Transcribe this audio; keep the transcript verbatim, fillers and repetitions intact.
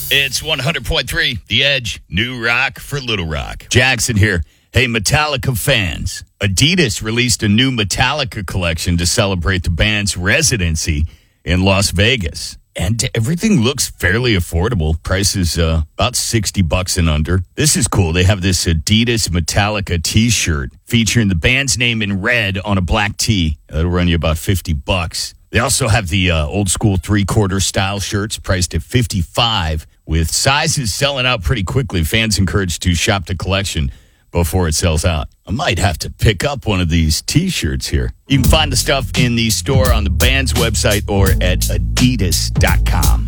It's one hundred point three, The Edge, New Rock for Little Rock. Jackson here. Hey, Metallica fans. Adidas released a new Metallica collection to celebrate the band's residency in Las Vegas. And everything looks fairly affordable. Price is uh, about sixty bucks and under. This is cool. They have this Adidas Metallica t-shirt featuring the band's name in red on a black tee. That'll run you about fifty bucks. They also have the uh, old school three-quarter style shirts priced at fifty-five, with sizes selling out pretty quickly. Fans encouraged to shop the collection before it sells out. I might have to pick up one of these T-shirts here. You can find the stuff in the store on the band's website or at adidas dot com.